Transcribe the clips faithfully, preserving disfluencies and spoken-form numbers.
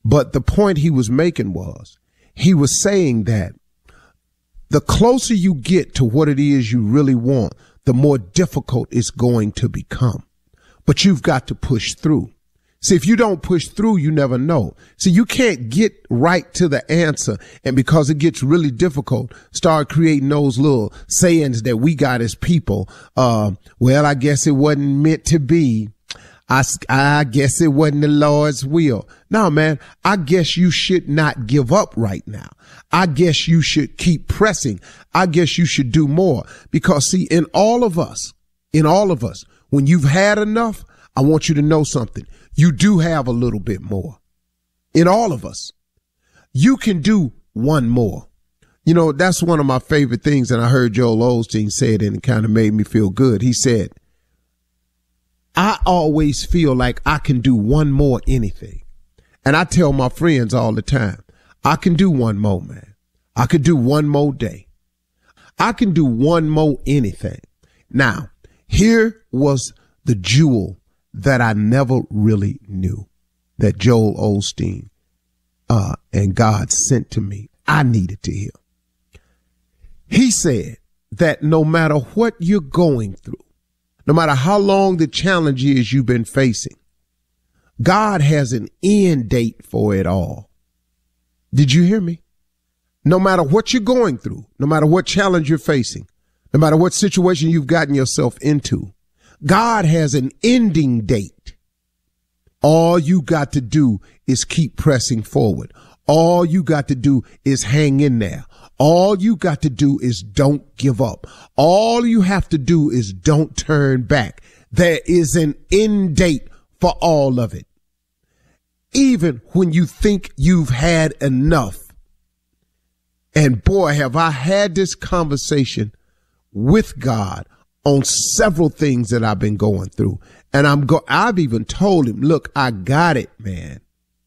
But the point he was making was, he was saying that the closer you get to what it is you really want, the more difficult it's going to become. But you've got to push through. See, if you don't push through, you never know. See, you can't get right to the answer. And because it gets really difficult, start creating those little sayings that we got as people. Uh, well, I guess it wasn't meant to be. I, I guess it wasn't the Lord's will. No, man, I guess you should not give up right now. I guess you should keep pressing. I guess you should do more. Because see, in all of us, in all of us, when you've had enough, I want you to know something. You do have a little bit more. In all of us, you can do one more. You know, that's one of my favorite things. And I heard Joel Osteen say it, and it kind of made me feel good. He said, I always feel like I can do one more anything. And I tell my friends all the time, I can do one more, man. I could do one more day. I can do one more anything. Now, here was the jewel that I never really knew that Joel Osteen uh, and God sent to me. I needed to hear. He said that no matter what you're going through, no matter how long the challenge is you've been facing, God has an end date for it all. Did you hear me? No matter what you're going through, no matter what challenge you're facing, no matter what situation you've gotten yourself into, God has an ending date. All you got to do is keep pressing forward. All you got to do is hang in there. All you got to do is don't give up. All you have to do is don't turn back. There is an end date for all of it. Even when you think you've had enough. And boy, have I had this conversation with God on several things that I've been going through. And I'm go, I've even told him, look, I got it, man.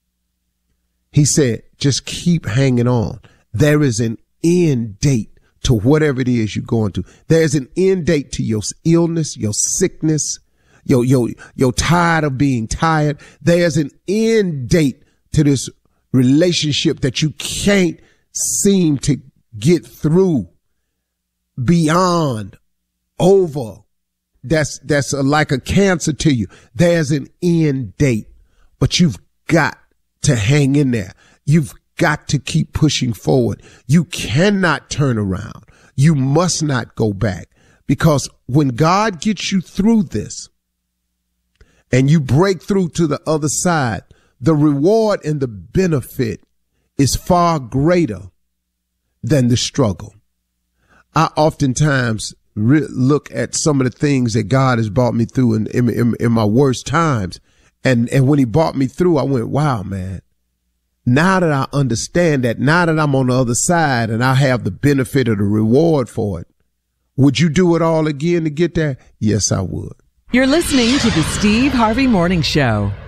He said, just keep hanging on. There is an end date to whatever it is you're going through. There's an end date to your illness, your sickness, your, your, you're tired of being tired. There's an end date to this relationship that you can't seem to get through, beyond, over. That's, that's a, like a cancer to you. There's an end date, but you've got to hang in there. You've got to keep pushing forward. You cannot turn around. You must not go back, because when God gets you through this and you break through to the other side, the reward and the benefit is far greater than the struggle. I oftentimes re- look at some of the things that God has brought me through in, in, in, in my worst times. And, and when he brought me through, I went, wow, man, now that I understand that, now that I'm on the other side and I have the benefit of the reward for it, would you do it all again to get there? Yes, I would. You're listening to the Steve Harvey Morning Show.